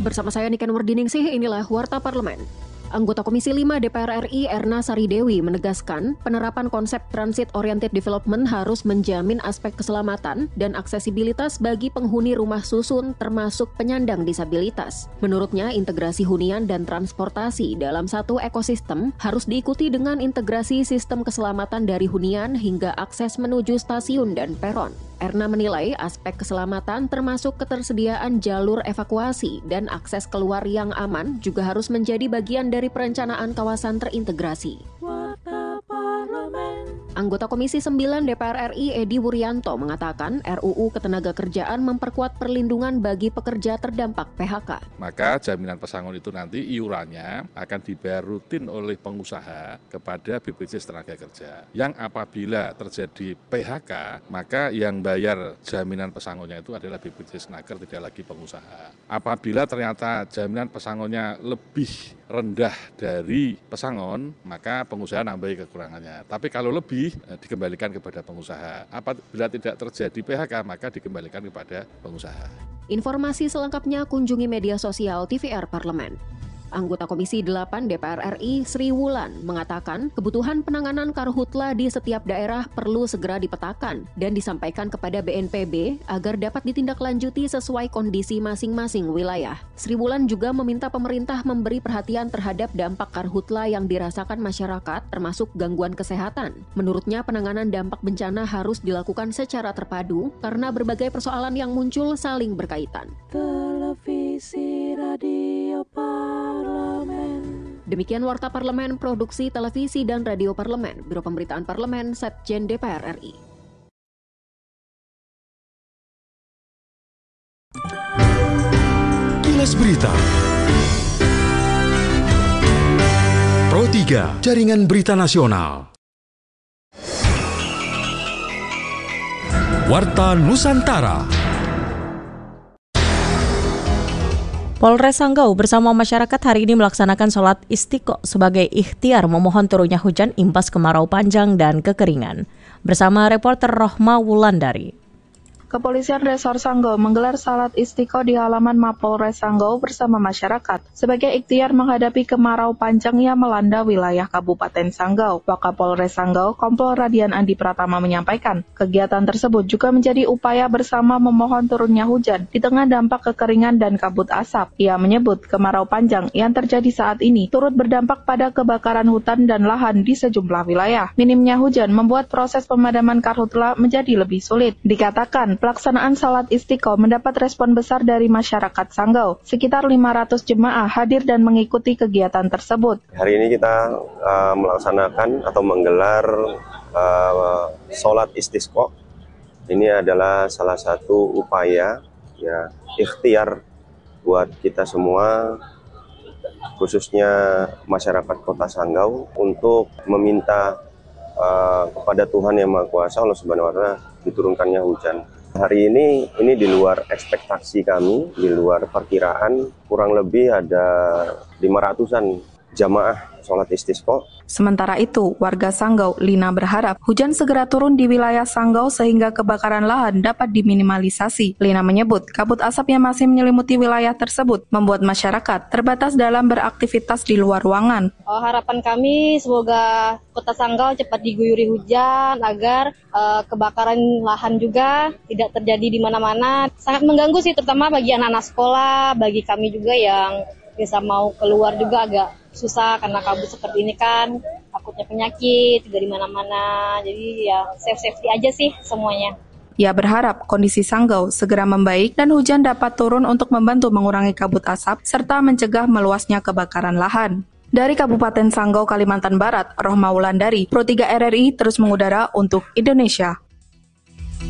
Bersama saya Niken Wardiningsih, inilah Warta Parlemen. Anggota Komisi 5 DPR RI Erna Sari Dewi menegaskan penerapan konsep transit-oriented development harus menjamin aspek keselamatan dan aksesibilitas bagi penghuni rumah susun termasuk penyandang disabilitas. Menurutnya, integrasi hunian dan transportasi dalam satu ekosistem harus diikuti dengan integrasi sistem keselamatan dari hunian hingga akses menuju stasiun dan peron. Erna menilai aspek keselamatan termasuk ketersediaan jalur evakuasi dan akses keluar yang aman juga harus menjadi bagian dari perencanaan kawasan terintegrasi. Anggota Komisi 9 DPR RI Edi Wuryanto mengatakan RUU Ketenagakerjaan memperkuat perlindungan bagi pekerja terdampak PHK. Maka jaminan pesangon itu nanti iurannya akan dibayar rutin oleh pengusaha kepada BPJS Tenagakerja. Yang apabila terjadi PHK, maka yang bayar jaminan pesangonnya itu adalah BPJS Tenaker, tidak lagi pengusaha. Apabila ternyata jaminan pesangonnya lebih rendah dari pesangon, maka pengusaha nambahi kekurangannya. Tapi kalau lebih, dikembalikan kepada pengusaha. Apabila tidak terjadi PHK, maka dikembalikan kepada pengusaha. Informasi selengkapnya kunjungi media sosial TVR Parlemen. Anggota Komisi 8 DPR RI Sri Wulan mengatakan kebutuhan penanganan karhutla di setiap daerah perlu segera dipetakan dan disampaikan kepada BNPB agar dapat ditindaklanjuti sesuai kondisi masing-masing wilayah. Sri Wulan juga meminta pemerintah memberi perhatian terhadap dampak karhutla yang dirasakan masyarakat termasuk gangguan kesehatan. Menurutnya penanganan dampak bencana harus dilakukan secara terpadu karena berbagai persoalan yang muncul saling berkaitan. Televisi, radio, Demikian Warta Parlemen, Produksi Televisi dan Radio Parlemen, Biro Pemberitaan Parlemen, Setjen DPR RI. Kilas Berita Pro 3, Jaringan Berita Nasional. Warta Nusantara. Polres Sanggau bersama masyarakat hari ini melaksanakan sholat istiqo sebagai ikhtiar memohon turunnya hujan imbas kemarau panjang dan kekeringan. Bersama reporter Rohma Wulandari. Kepolisian Resor Sanggau menggelar salat istiqo di halaman Mapolres Sanggau bersama masyarakat sebagai ikhtiar menghadapi kemarau panjang yang melanda wilayah Kabupaten Sanggau. Wakapolres Sanggau, Kompol Radian Andi Pratama menyampaikan, kegiatan tersebut juga menjadi upaya bersama memohon turunnya hujan di tengah dampak kekeringan dan kabut asap. Ia menyebut kemarau panjang yang terjadi saat ini turut berdampak pada kebakaran hutan dan lahan di sejumlah wilayah. Minimnya hujan membuat proses pemadaman karhutla menjadi lebih sulit. Dikatakan, pelaksanaan salat istiqo mendapat respon besar dari masyarakat Sanggau. Sekitar 500 jemaah hadir dan mengikuti kegiatan tersebut. Hari ini kita melaksanakan atau menggelar salat istisqa. Ini adalah salah satu upaya ikhtiar buat kita semua, khususnya masyarakat Kota Sanggau, untuk meminta kepada Tuhan Yang Maha Kuasa, Allah Subhanahu wa Ta'ala, diturunkannya hujan. Hari ini di luar ekspektasi kami, di luar perkiraan, kurang lebih ada 500-an jamaah sholat istisqa. Sementara itu, warga Sanggau, Lina, berharap hujan segera turun di wilayah Sanggau sehingga kebakaran lahan dapat diminimalisasi. Lina menyebut kabut asap yang masih menyelimuti wilayah tersebut membuat masyarakat terbatas dalam beraktivitas di luar ruangan. Harapan kami semoga Kota Sanggau cepat diguyuri hujan agar kebakaran lahan juga tidak terjadi di mana-mana. Sangat mengganggu sih, terutama bagi anak-anak sekolah, bagi kami juga yang biasa mau keluar juga agak susah karena kabut seperti ini kan, takutnya penyakit dari mana-mana. Jadi ya safety aja sih semuanya. Ia berharap kondisi Sanggau segera membaik dan hujan dapat turun untuk membantu mengurangi kabut asap serta mencegah meluasnya kebakaran lahan. Dari Kabupaten Sanggau, Kalimantan Barat, Rohma Wulandari, Pro 3 RRI terus mengudara untuk Indonesia.